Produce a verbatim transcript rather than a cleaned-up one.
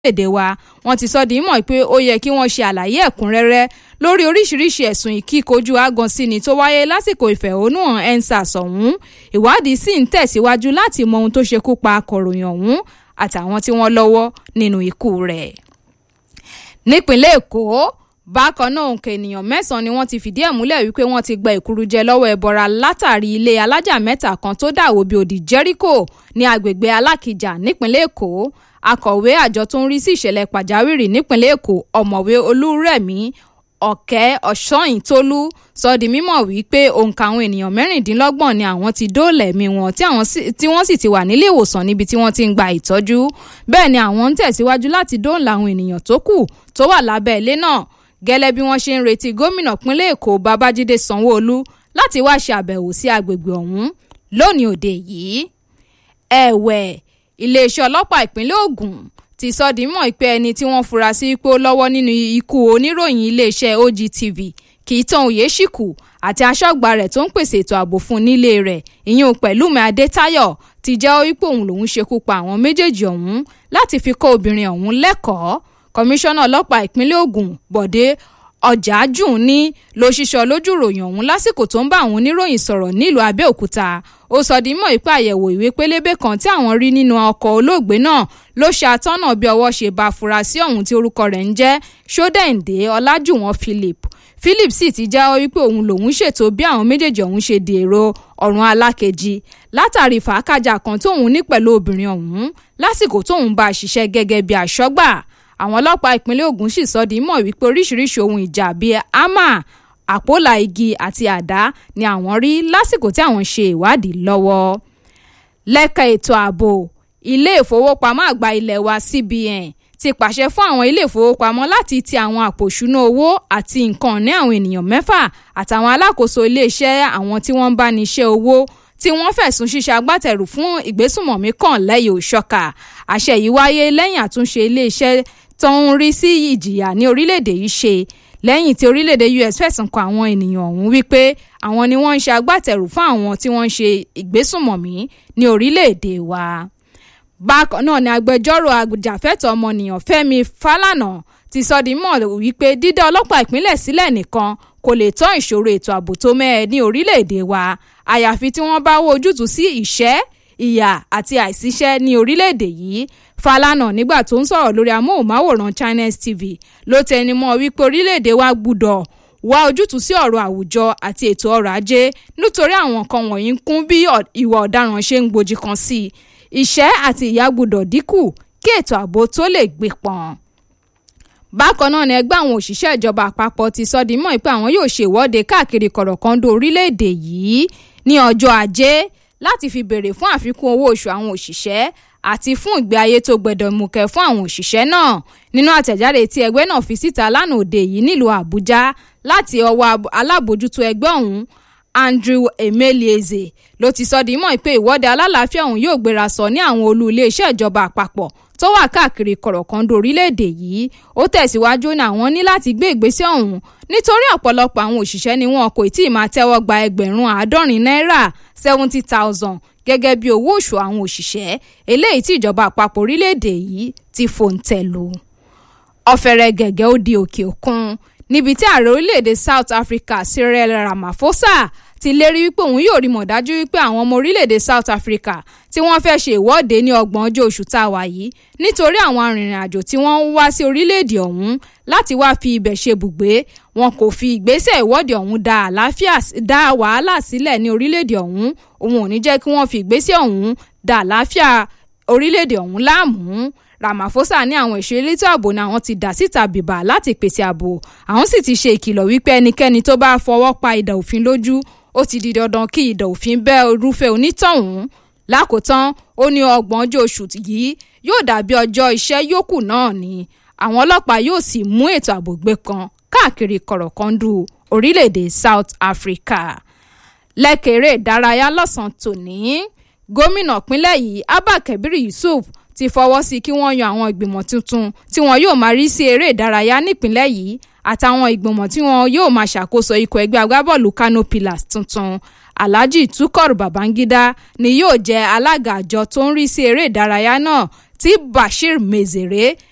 èdè wa wọ́n ti sọ di mọ̀ pé ó yẹ kí wọ́n ṣe àlàyé ẹ̀kúnrẹ́rẹ́ lórí oríṣiríṣi ẹ̀sùn ìkíkojú aágansíni tó wáyé lásìkò ìfẹ̀hónúhàn EndSARS ọ̀hún. Ìwádìí sì ń tẹ̀síwájú láti mọ ohun tó ṣekú pa akọ̀ròyìn ọ̀hún àtàwọn tí wọ́n lọ́wọ́ nínú ikú rẹ̀. Nípínlẹ̀ Èkó, bákan náà òǹkà ènìyàn mẹ́sàn-án ni wọ́n ti fìdí ẹ̀ múlẹ̀ wípé wọ́n ti gba ìkúrújẹ lọ́wọ́ ẹbọra látàrí ilé alájà mẹ́ta kan tó dàwó bí odi Jericho ní agbègbè Alákìjà nípínlẹ̀ Èkó. Akọ̀wé àjọ tó ń rí sí ìṣẹ̀lẹ̀ pàjáwìrì nípínlẹ̀ Èkó, ọ̀mọ̀wé Olúrẹ̀mí Ọ̀kẹ́ Ọ̀ṣọ́yìntólú sọ di mímọ̀ wípé òǹkà àwọn ènìyàn mẹ́rìndínlọ́gbọ̀n ni àwọn ti dóòlà ẹ̀mí wọn tí wọ́n sì ti wà nílé ìwòsàn níbi tí wọ́n ti ń gba ìtọ́jú. Bẹ́ẹ̀ ni àwọn ń tẹ̀síwájú láti dóòlà àwọn ènìyàn tó kù tó wà lábẹ́ ilé náà, gẹ́lẹ́ bí wọ́n ṣe ń retí gómìnà pínlẹ̀ Èkó Babájídé Sanwó-Olú láti wá ṣe àbẹ̀wò sí agbègbè ọ̀hún lónìí òde yìí. Ẹ̀wẹ̀, iléeṣẹ́ ọlọ́pàá ìpínlẹ̀ Ògùn ti sọ di mọ̀ pé ẹni tí wọ́n fura sí pé ó lọ́wọ́ nínú ikú oníròyìn iléeṣẹ́ O G T V Kìítàn Oyèṣíkù àti aṣọ́gbà rẹ̀ tó ń pèsè ètò ààbò fún nílé rẹ̀ ìyún Pẹ̀lúmi Adétáyọ̀ ti jẹ́ wípé òun lòún ṣekú pa àwọn méjèèjì ọ̀hún láti fi kọ́ obìnrin ọ̀hún lẹ́kọ̀ọ́. Kọmíṣánná ọlọ́pàá ìpínlẹ̀ Ògùn Bọ̀dé Ọ̀jájùn ní ló ṣiṣọ́ lójú ròyìn ọ̀hún lásìkò tó ń bá àwọn oníròyìn sọ̀rọ̀ nílùú Abẹ́òkúta. Ó sọ di mọ̀ pé àyẹ̀wò ìwé pélébé kan tí àwọn rí nínú ọkọ̀ olóògbé náà ló ṣe àtọ́nà bí ọwọ́ ṣe bá afurasí ọ̀hún tí orúkọ rẹ̀ ń jẹ́ Ṣódẹ̀ǹdé Ọlájùwọ̀n Philip. Philip sì ti jẹ́wọ́ wípé òun lòún ṣètò bí àwọn méjèèjì ọ̀hún ṣe di èrò ọ̀run alákejì látàrí fàákàjà kan tóun ní pẹ̀lú obìnrin ọ̀hún lásìkò tóun bá a ṣiṣẹ́ gẹ́gẹ́ bí aṣọ́gbà. Àwọn ọlọ́pàá ìpínlẹ̀ Ògùn sì sọ di mọ̀ wípé oríṣiríṣi ohun ìjà bíi hámà, àpólà igi àti àdá ni àwọn rí lásìkò tí àwọn ṣe ìwádìí lọ́wọ́. Lẹ́ka ètò ààbò, ilé ìfowópamọ́ àgbà ilẹ̀ wa C B N ti pàṣẹ fún àwọn ilé ìfowópamọ́ láti ti àwọn àpò ìṣúná owó àti nǹkan ní àwọn ènìyàn mẹ́fà àtàwọn alákòóso iléeṣẹ́ àwọn tí wọ́n ń bá ní iṣẹ́ owó tí wọ́n fẹ̀sùn ṣíṣe agbátẹrù fún ìgbésùnmọ̀mí kan lẹ́yìn òṣọ́ka. Àṣẹ yìí wáyé lẹ́yìn àtúnṣe iléeṣẹ́ tó ń rí sí ìjìyà ní orílẹ̀-èdè yìí ṣe lẹ́yìn tí orílẹ̀-èdè U S fẹ̀sùn kan àwọn ènìyàn ọ̀hún wípé àwọn ni wọ́n ń ṣe agbátẹrù fún àwọn tí wọ́n ń ṣe ìgbésùnmọ̀mí ní orílẹ̀-èdè wa. Bákan náà ni agbẹjọ́rò ajàfẹ́tọ̀ọ́ ọmọnìyàn Fẹ́mi Fálànà ti sọ di mọ̀ wípé dídá ọlọ́pàá ìpínlẹ̀ sílẹ̀ nìkan kò lè tán ìṣòro ètò ààbò tó mẹ́hẹ ní orílẹ̀-èdè wa àyàfi tí wọ́n bá wá ojútùú sí ìṣẹ́, ìyà àti àìsíṣẹ́ ní orílẹ̀-èdè yìí. Fálànà nígbà tó ń sọ̀rọ̀ lórí amóhùnmáwòrán Channels T V ló tẹnumọ́ wípé orílẹ̀-èdè wa gbúdọ̀ wá ojútùú sí ọ̀rọ̀ àwùjọ àti ètò ọrọ̀ ajé nítorí àwọn nǹkan wọ̀nyí ń kún bí ìwà ọ̀daràn ṣe ń gbòjì kan sí i. Ìṣẹ́ àti ìyà gbúdọ̀ dínkù kí ètò ààbò tó lè gbé pọ̀n. Bákan náà ni ẹgbẹ́ àwọn òṣìṣẹ́ ìjọba àpapọ̀ ti sọ di mọ̀ pé àwọn yóò ṣe ìwọ́de káàkiri kọ̀rọ̀kọ́ndó orílẹ̀-èdè yìí ní ọjọ́ Ajé láti fi béèrè fún àfikún owó oṣù àwọn òṣìṣẹ́ àti fún ìgbé ayé tó gbẹdọmukẹ fún àwọn òṣìṣẹ́ náà. Nínú àtẹ̀jáde tí ẹgbẹ́ náà fi síta lánàá òde yìí nílùú Àbújá láti ọwọ́ alábòójútó ẹgbẹ́ ọ̀hún Andrew Emelieze ló ti sọ di mọ̀ pé ìwọ́de alálàáfíà ọ̀hún yóò gbéra sọ ní àwọn olú iléeṣẹ́ ìjọba àpapọ̀ tó wà káàkiri kọ̀rọ̀kọ́ndó orílẹ̀-èdè yìí. Ó tẹ̀síwájú ní àwọn ní láti gbé ìgbésẹ̀ ọ̀hún nítorí ọ̀pọ̀lọpọ̀ àwọn òṣìṣẹ́ ni wọn kò tí ì máa tẹ́wọ́ gba ẹgbẹ̀rún àádọ́rin náírà seventy thousand gẹ́gẹ́ bí owó oṣù àwọn òṣìṣẹ́ eléyìí tí ìjọba àpapọ̀ orílẹ̀-èdè yìí ti fòǹtẹ̀ lù. Ọ̀fẹ́rẹ́ gẹ̀gẹ́ ó di òkè òkun níbi tí ààrẹ orílẹ̀-èdè South Africa Cyril Ramaphosa ti lérí wípé òun yóò rí mọ̀ dájú wípé àwọn ọmọ orílẹ̀-èdè South Africa tí wọ́n fẹ́ ṣe ìwọ́de ní ọgbọ̀n ọjọ́ oṣù tá a wà yìí nítorí àwọn arìnrìn-àjò tí wọ́n ń wá sí orílẹ̀-èdè ọ̀hún láti wá fi ibẹ̀ ṣe bùgbé wọn kò fi ìgbésẹ̀ ìwọ́de ọ̀hún dá àlàáfíà dá wàhálà sílẹ̀ ní orílẹ̀-èdè ọ̀hún. Òun ò ní jẹ́ kí wọ́n fi ìgbésẹ̀ ọ̀hún dá àlàáfíà orílẹ̀-èdè ọ̀hún láàmú. Ramaphosa ní àwọn ẹ̀ṣọ́ elétò ààbò náà wọ́n ti dá síta bìbà láti pèsè ààbò. Àwọn sì ti ṣe ìkìlọ̀ wípé ẹnikẹ́ni tó bá fọwọ́ pa idà òfin lójú ó ti di dandan kí idà òfin bẹ́ irúfẹ́ onítọ̀hún. Lákòótán ó ní ọgbọ̀n ọjọ́ oṣù yìí yóò dàbí ọjọ́ iṣẹ́ yòókù náà ni àwọn ọlọ́pàá yóò sì mú ètò ààbò gbé kan káàkiri kọ̀rọ̀kọ́ndù orílẹ̀-èdè South Africa. Lẹ́kẹ̀rẹ́ ìdárayá lọ́sàn-án tòní gómìnà ìpínlẹ̀ yìí Abba Kabir Yusuf ti fọwọ́ sí kí wọ́n yan àwọn ìgbìmọ̀ tuntun tí wọ́n yóò máa rí sí eré ìdárayá nípìnlẹ̀ yìí àtàwọn ìgbìmọ̀ tí wọ́n yóò máa ṣàkóso ikọ̀ ẹgbẹ́ agbábọ́ọ̀lù Kano Pillars tuntun. Alhaji Tukur Babangida ni yóò jẹ́ alága àjọ tó ń rí sí eré ìdárayá náà tí Bashir Mezere